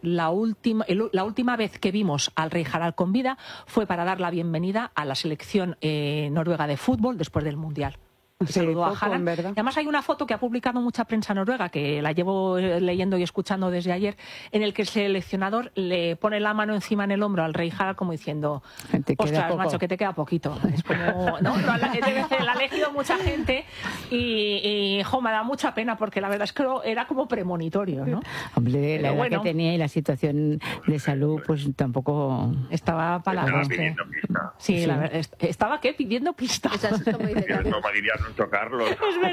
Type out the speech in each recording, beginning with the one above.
la última vez que vimos al rey Harald con vida fue para dar la bienvenida a la selección noruega de fútbol después del Mundial. Saludó a Harald. Además hay una foto que ha publicado mucha prensa noruega, que la llevo leyendo y escuchando desde ayer, en el que el seleccionador le pone la mano encima en el hombro al rey Harald como diciendo, ostras, macho, que te queda poquito. Es como, ¿no? La ha elegido mucha gente y me da mucha pena porque la verdad es que era como premonitorio, ¿no? Hombre, la edad que tenía y la situación de salud, pues tampoco estaba para la Sí, la verdad, estaba pidiendo pistas. Carlos.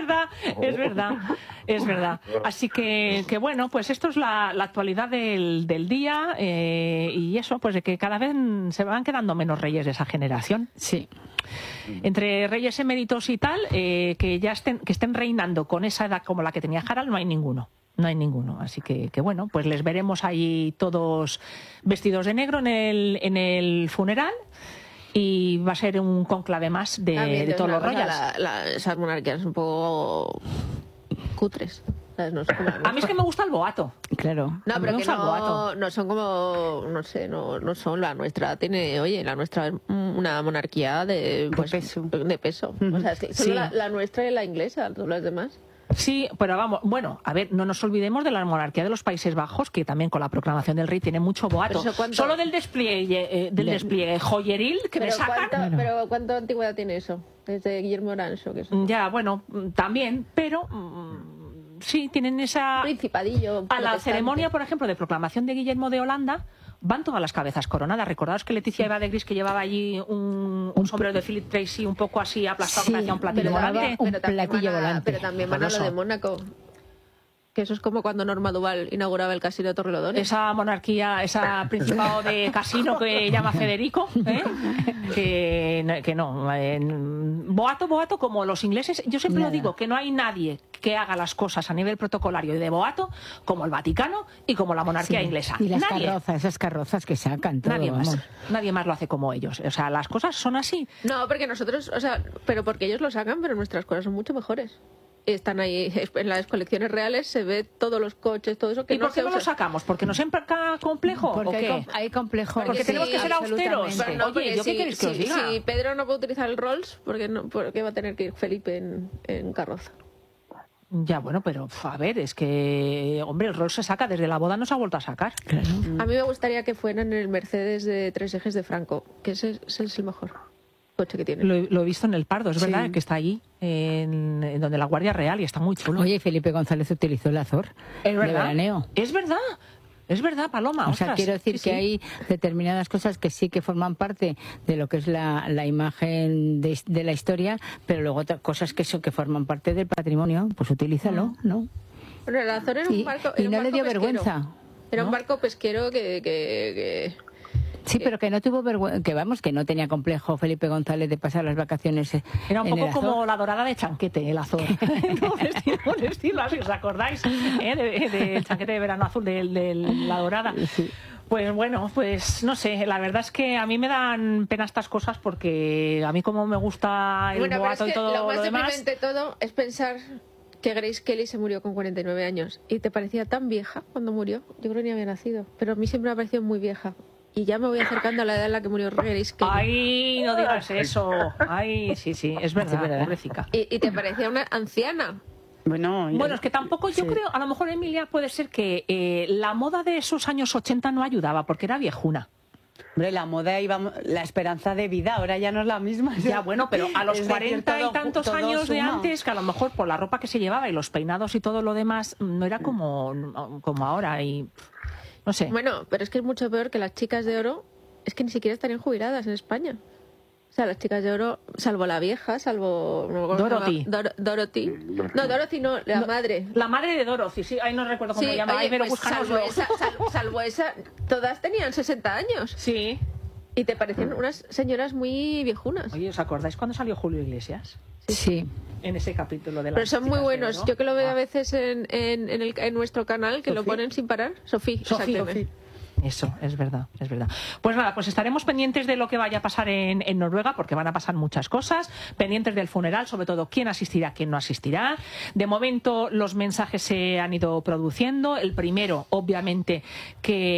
Es verdad. Así que bueno, pues esto es la actualidad del día y eso, pues de que cada vez se van quedando menos reyes de esa generación. Sí. Entre reyes eméritos y tal, que estén reinando con esa edad como la que tenía Harald, no hay ninguno. No hay ninguno, así que bueno, pues les veremos ahí todos vestidos de negro en el funeral. Y va a ser un conclave más de todos los royals. Esas monarquías un poco cutres. No sé a mí es que me gusta el boato. Claro. No, pero que no son como, no sé, no son la nuestra. La nuestra es una monarquía de peso. O sea, solo la nuestra y la inglesa, todas las demás. Sí, pero vamos, bueno, a ver, no nos olvidemos de la monarquía de los Países Bajos, que también con la proclamación del rey tiene mucho boato. Solo del despliegue joyeril que me sacan. Pero ¿cuánta antigüedad tiene eso? Desde Guillermo Oranzo. Ya, bueno, también, pero sí, tienen esa... Principadillo. A la ceremonia, por ejemplo, de proclamación de Guillermo de Holanda, van todas las cabezas coronadas. Recordaos que Leticia Eva de Gris, que llevaba allí un sombrero de Philip Tracy un poco así aplastado, que hacía un platillo volante. Pero también van a lo de Mónaco. Que eso es como cuando Norma Duval inauguraba el casino de Torrelodones. Esa monarquía, esa principado de casino que llama Federico, que no. Boato como los ingleses. Yo siempre lo digo, que no hay nadie que haga las cosas a nivel protocolario y de boato como el Vaticano y como la monarquía inglesa. Y las carrozas, esas carrozas que sacan todo. Nadie más lo hace como ellos. O sea, las cosas son así. No, porque nosotros, pero porque ellos lo sacan, pero nuestras cosas son mucho mejores. Están ahí en las colecciones reales, se ve todos los coches, todo eso que ¿Y por qué no lo sacamos? ¿Porque nos empaca complejo? Porque hay complejo. Porque tenemos que ser austeros. Bueno, oye, ¿yo qué queréis que os diga? Si Pedro no puede utilizar el Rolls, ¿por qué va a tener que ir Felipe en carroza? Ya, bueno, pero a ver, es que, hombre, el Rolls se saca, desde la boda no se ha vuelto a sacar. Claro. A mí me gustaría que fueran el Mercedes de 3 ejes de Franco, que ese es el mejor coche que tiene. Lo he visto en el Pardo, es verdad, que está allí, en donde la Guardia Real, y está muy chulo. Oye, Felipe González utilizó el Azor de veraneo. Es verdad, Paloma. O sea, quiero decir que hay determinadas cosas que sí que forman parte de lo que es la imagen de la historia, pero luego otras cosas que forman parte del patrimonio, pues utilízalo, ¿no? Bueno, el Azor era un barco. Y no le dio vergüenza. Era un barco pesquero que Sí, pero que no tuvo vergüenza, que no tenía complejo Felipe González de pasar las vacaciones. Era un poco como la dorada de Chanquete, el Azor. Un estilo así, ¿os acordáis? De Chanquete de verano azul, de la dorada. Sí. Pues bueno, pues no sé, la verdad es que a mí me dan pena estas cosas porque a mí como me gusta el boato y todo lo más demás... deprimente de todo es pensar que Grace Kelly se murió con 49 años y te parecía tan vieja cuando murió. Yo creo que ni había nacido, pero a mí siempre me ha parecido muy vieja. Y ya me voy acercando a la edad en la que murió Grace Kelly. Ay, no digas eso. Ay, sí, es verdad, pobrecita. Y te parecía una anciana. Bueno, es que tampoco yo creo, a lo mejor, Emilia, puede ser que la moda de esos años 80 no ayudaba, porque era viejuna. Hombre, la moda la esperanza de vida ahora ya no es la misma. Ya, bueno, pero a los 40 y tantos años de antes, que a lo mejor por la ropa que se llevaba y los peinados y todo lo demás, no era como ahora y... No sé. Bueno, pero es que es mucho peor que las chicas de oro, es que ni siquiera estarían jubiladas en España. O sea, las chicas de oro, salvo la vieja, salvo... Dorothy. Dorothy. No, Dorothy no, la madre. La madre de Dorothy, sí, ahí no recuerdo cómo se llama. Oye, pero pues salvo esa, todas tenían 60 años. Sí. Y te parecían unas señoras muy viejunas. Oye, ¿os acordáis cuando salió Julio Iglesias? Sí. En ese capítulo de la... Pero son muy buenos. Yo que lo veo a veces en nuestro canal, que lo ponen sin parar. Sofía. Eso, es verdad. Pues nada, pues estaremos pendientes de lo que vaya a pasar en Noruega, porque van a pasar muchas cosas, pendientes del funeral, sobre todo quién asistirá, quién no asistirá. De momento los mensajes se han ido produciendo. El primero, obviamente, que